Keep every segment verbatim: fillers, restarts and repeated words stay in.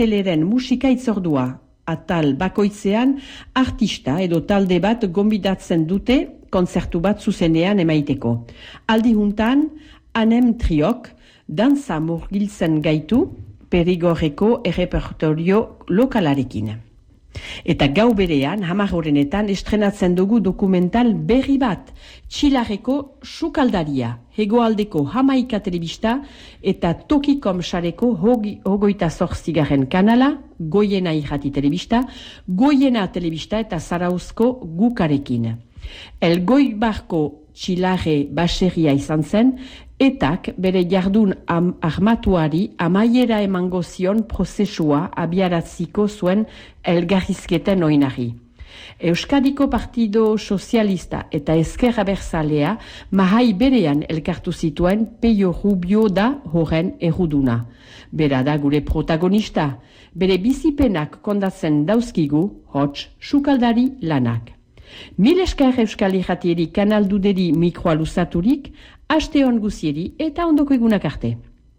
Teleren musika itzordua. Atal bakoitzean artista edo talde bat gonbidatzen dute kontzertu bat zuzenean emaiteko. Aldi juntan, Anem Triok dantza murgiltzen gaitu Perigorreko errepertorio lokalarekin. Eta gau berean, hamar horrenetan estrenatzen dugu dokumental berri bat, Txilarreko sukaldaria, hegoaldeko Hamaika telebista eta Tokikom sareko hogeita zortzigarren kanala, Goiena irrati telebista, Goiena telebista eta Zarauzko gukarekin. Elgoibarko Txilarre baserria izan zen, etak bere jardun am, armatuari amaiera emango zion prozesua abiaratziko zuen elgarrizketen oinari. Euskadiko Partido Sozialista eta Ezker Abertzalea mahai berean elkartu zituen Peio Rubio da horren erruduna. Bera da gure protagonista, bere bizipenak kondatzen dauzkigu, hots, sukaldari lanak. Mil esker Euskal Irratieri kanalduderi mikroa luzaturik, aste hon guzieri eta ondoko egunak arte.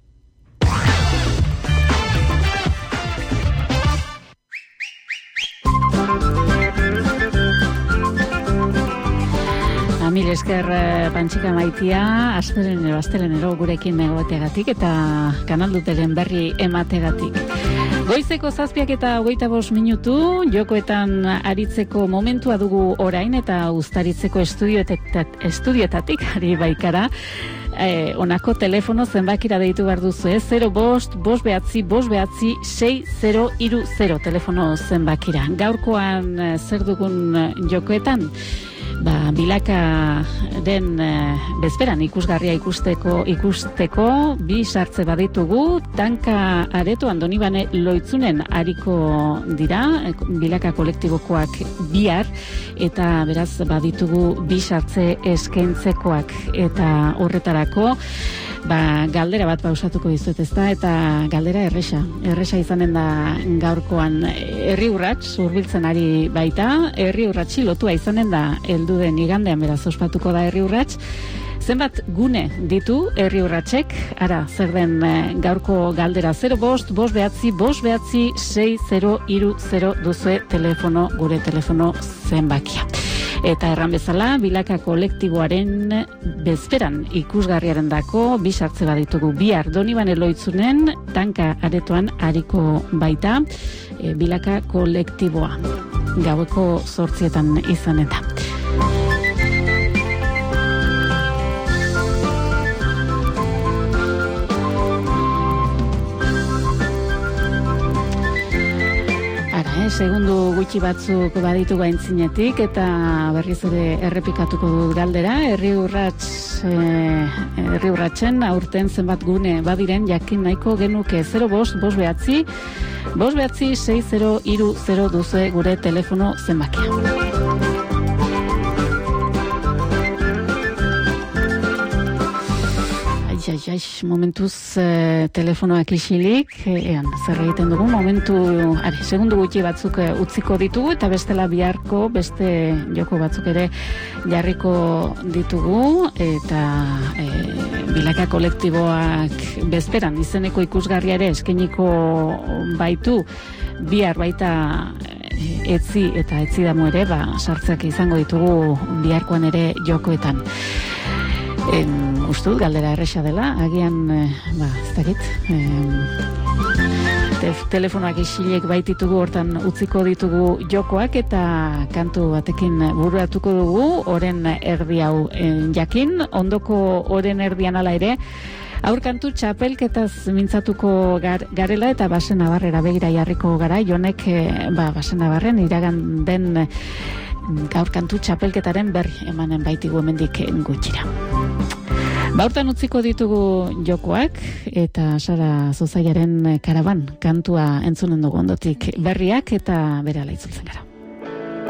Mil esker Pantxika Maitia, astelenero, astelenero gurekin egoteagatik eta kanalduteren berri emategatik. Goizeko zazpiak eta hogeita bost minutu, jokoetan aritzeko momentua dugu orain eta uztaritzeko estudioetatik ari baikara. Eh, onako telefono zenbakira deitu behar duzu, eh? zero bost, bost behatzi, bost behatzi, sei, zero, iru, zero telefono zenbakira. Gaurkoan eh, zer dugun jokoetan? Ba, bilaka den e, bezperan ikusgarria ikusteko ikusteko bi sartze baditugu, tanka aretoan Donibane Loitzunen ariko dira, bilaka kolektibokoak bihar, eta beraz baditugu bi sartze eskaintzekoak, eta horretarako ba, galdera bat pausatuko dizuet, ezta, eta galdera erresa. Erresa izanen da gaurkoan herri urrats hurbiltzen ari baita, herri urratsi lotua izanen da heldu den igandean, beraz ospatuko da herri urrats. Zenbat gune ditu herri urratsek? Ara, zer den gaurko galdera? Zero bost, bost behatzi, bost behatzi, sei, zero, iru, zero duzue telefono, gure telefono zenbakia. Eta erran bezala, bilaka kolektiboaren bezperan ikusgarriaren dako, bi sartze baditugu bihar Donibane Loitzunen tanka aretoan ariko baita e, bilaka kolektiboa. Gaueko zortzietan izan eta. Segundu gutxi batzuk baditu gaintzinetik eta berriz ere errepikatuko dut galdera. Herri urrats, eh, herri urratsen aurten zenbat gune badiren jakin nahiko genuke. Zero bost, bost behatzi, bost behatzi, sei, zero, iru, zero duzue gure telefono zenbakia. Jai, jai, momentuz eh, telefonoak isilik, ean, zer egiten dugu, momentu, ari, segundu gutxi batzuk eh, utziko ditugu, eta bestela biharko, beste joko batzuk ere jarriko ditugu, eta eh, bilaka kolektiboak bezperan izeneko ikusgarria ere eskeniko baitu, bihar baita eh, etzi eta etzi damu ere, ba, sartzeak izango ditugu biharkoan ere jokoetan. En, uste dut, galdera erresa dela, agian, eh, ba, ez dakit, eh, te, telefonoak isilek baititugu, hortan utziko ditugu jokoak, eta kantu batekin bururatuko dugu, oren erdi hau eh, jakin, ondoko oren erdian ala ere, aurkantu txapelketaz mintzatuko gar, garela, eta Basen Nabarrera begira jarriko gara, jonek, eh, ba, Basen Nabarren iragan den gaurkantu txapelketaren berri emanen baitigu hemendik gutxira. Baurtan utziko ditugu jokoak, eta Sara Zozaiaren Karaban kantua entzunen dugu ondotik berriak, eta berehala itzultzen gara.